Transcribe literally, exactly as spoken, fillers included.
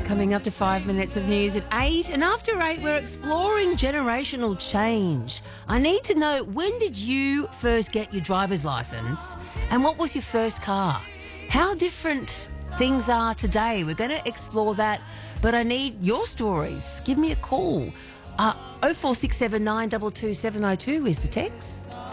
Coming up to five minutes of news at eight. And after eight, we're exploring generational change. I need to know, when did you first get your driver's licence and what was your first car? How different things are today. We're going to explore that, but I need your stories. Give me a call. Uh, oh four six seven nine two two seven oh two is the text.